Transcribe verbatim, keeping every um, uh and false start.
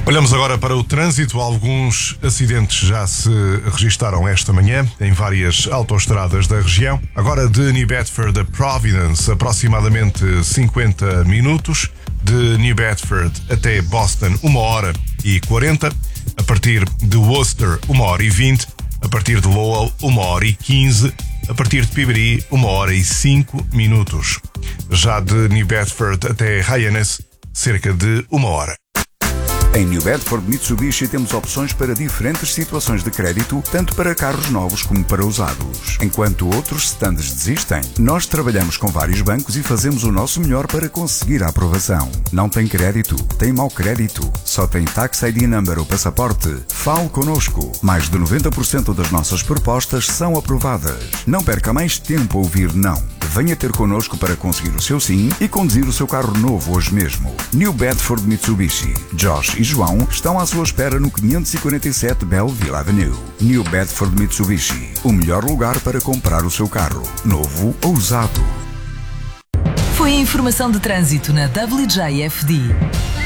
Olhamos agora para o trânsito. Alguns acidentes já se registaram esta manhã em várias autoestradas da região. Agora de New Bedford a Providence, aproximadamente cinquenta minutos. De New Bedford até Boston, uma hora e quarenta. A partir de Worcester, uma hora e vinte. A partir de Lowell, uma hora e quinze. A partir de Peabody, uma hora e cinco minutos. Já de New Bedford até Hyannis, cerca de uma hora. Em New Bedford Mitsubishi temos opções para diferentes situações de crédito, tanto para carros novos como para usados. Enquanto outros stands desistem, nós trabalhamos com vários bancos e fazemos o nosso melhor para conseguir a aprovação. Não tem crédito? Tem mau crédito? Só tem Tax I D Number ou passaporte? Fale connosco. Mais de noventa por cento das nossas propostas são aprovadas. Não perca mais tempo a ouvir não. Venha ter connosco para conseguir o seu sim e conduzir o seu carro novo hoje mesmo. New Bedford Mitsubishi. Josh e João estão à sua espera no quinhentos e quarenta e sete Belleville Avenue. New Bedford Mitsubishi. O melhor lugar para comprar o seu carro, novo ou usado. Foi a informação de trânsito na W J F D.